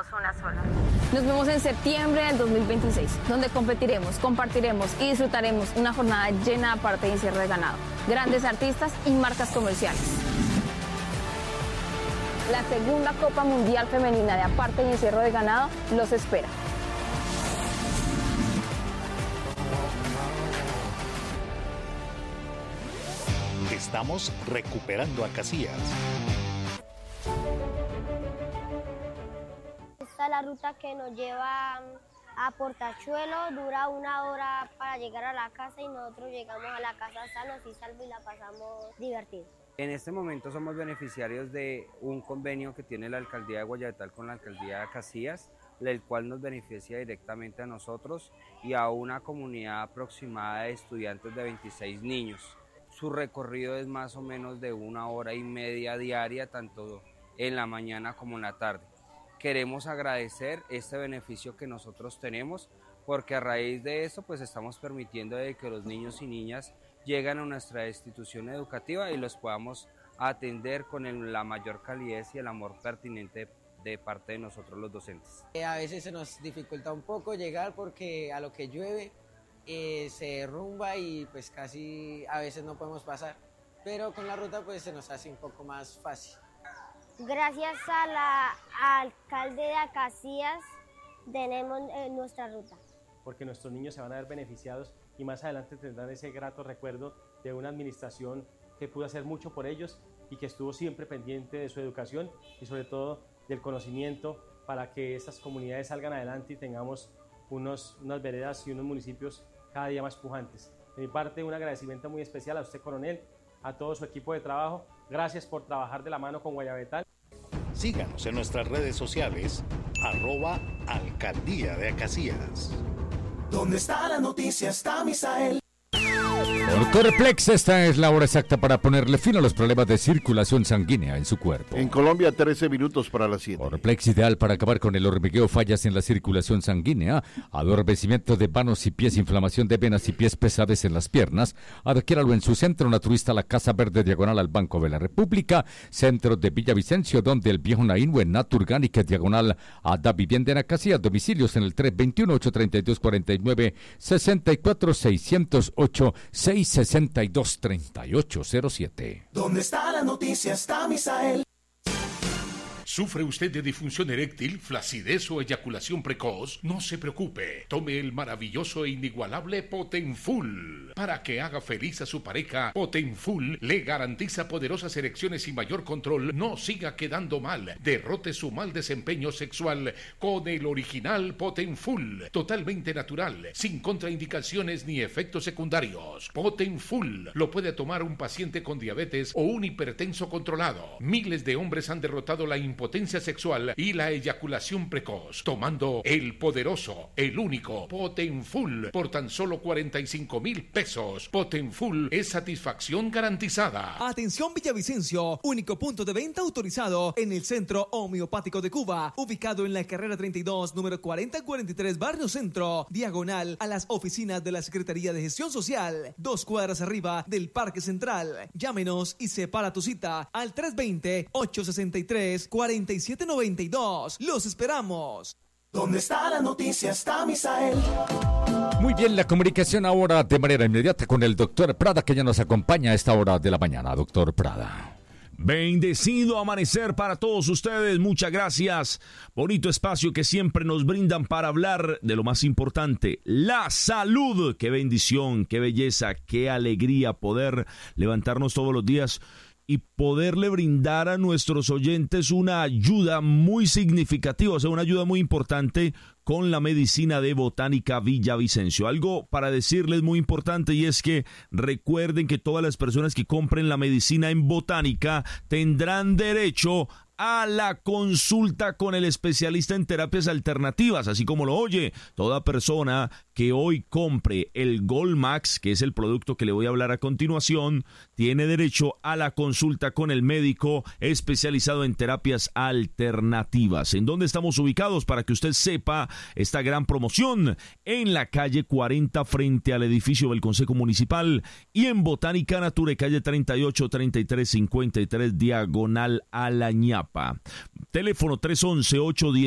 una sola. Nos vemos en septiembre del 2026, donde competiremos, compartiremos y disfrutaremos una jornada llena de aparte y encierro de ganado, grandes artistas y marcas comerciales. La segunda Copa Mundial Femenina de aparte y encierro de ganado los espera. Estamos recuperando a Casillas. Esta es la ruta que nos lleva a Portachuelo, dura 1 hora para llegar a la casa y nosotros llegamos a la casa sanos y salvos y la pasamos divertidos. En este momento somos beneficiarios de un convenio que tiene la Alcaldía de Guayabetal con la Alcaldía de Casillas, el cual nos beneficia directamente a nosotros y a una comunidad aproximada de estudiantes de 26 niños. Su recorrido es más o menos de 1 hora y media diaria, tanto en la mañana como en la tarde. Queremos agradecer este beneficio que nosotros tenemos porque a raíz de eso pues estamos permitiendo de que los niños y niñas lleguen a nuestra institución educativa y los podamos atender con la mayor calidez y el amor pertinente de parte de nosotros los docentes. A veces se nos dificulta un poco llegar porque a lo que llueve se derrumba y pues casi a veces no podemos pasar, pero con la ruta pues se nos hace un poco más fácil. Gracias a la alcalde de Casillas tenemos nuestra ruta. Porque nuestros niños se van a ver beneficiados y más adelante tendrán ese grato recuerdo de una administración que pudo hacer mucho por ellos y que estuvo siempre pendiente de su educación y sobre todo del conocimiento para que estas comunidades salgan adelante y tengamos unas veredas y unos municipios cada día más pujantes. De mi parte, un agradecimiento muy especial a usted, coronel, a todo su equipo de trabajo. Gracias por trabajar de la mano con Guayabetal. Síganos en nuestras redes sociales, @Alcaldía de Casillas. ¿Dónde está la noticia? Está Misael. Por Corplex, esta es la hora exacta para ponerle fin a los problemas de circulación sanguínea en su cuerpo. En Colombia, 13 minutos para las 7. Corplex, ideal para acabar con el hormigueo, fallas en la circulación sanguínea, adormecimiento de manos y pies, inflamación de venas y pies pesables en las piernas. Adquiéralo en su centro naturista, la Casa Verde, diagonal al Banco de la República, centro de Villavicencio, donde el viejo Naínue, Naturgánica, diagonal a Da Vivienda en Acacia, domicilios en el 321-832-49-64, 608-662-3807. ¿Dónde está la noticia? Está Misael. ¿Sufre usted de disfunción eréctil, flacidez o eyaculación precoz? No se preocupe. Tome el maravilloso e inigualable Potenfull. Para que haga feliz a su pareja, Potenfull le garantiza poderosas erecciones y mayor control. No siga quedando mal. Derrote su mal desempeño sexual con el original Potenfull. Totalmente natural, sin contraindicaciones ni efectos secundarios. Potenfull lo puede tomar un paciente con diabetes o un hipertenso controlado. Miles de hombres han derrotado la impotencia sexual y la eyaculación precoz tomando el poderoso, el único Potenfull por tan solo 45,000 pesos. Potenfull es satisfacción garantizada. Atención Villavicencio, único punto de venta autorizado en el Centro Homeopático de Cuba, ubicado en la carrera 32, número 4043, Barrio Centro, diagonal a las oficinas de la Secretaría de Gestión Social, 2 cuadras arriba del Parque Central. Llámenos y separa tu cita al 320-863-4792. Los esperamos. ¿Dónde está la noticia? Está Misael. Muy bien, la comunicación ahora de manera inmediata con el doctor Prada, que ya nos acompaña a esta hora de la mañana. Doctor Prada. Bendecido amanecer para todos ustedes, muchas gracias. Bonito espacio que siempre nos brindan para hablar de lo más importante, la salud. Qué bendición, qué belleza, qué alegría poder levantarnos todos los días y poderle brindar a nuestros oyentes una ayuda muy significativa, o sea, una ayuda muy importante con la medicina de Botánica Villavicencio. Algo para decirles muy importante, y es que recuerden que todas las personas que compren la medicina en Botánica tendrán derecho a la consulta con el especialista en terapias alternativas, así como lo oye. Toda persona que hoy compre el Gold Max, que es el producto que le voy a hablar a continuación, tiene derecho a la consulta con el médico especializado en terapias alternativas. ¿En dónde estamos ubicados? Para que usted sepa esta gran promoción: en la calle 40 frente al edificio del Consejo Municipal, y en Botánica Nature, calle 38, 33, 53, diagonal a la ñapa. Teléfono 311-810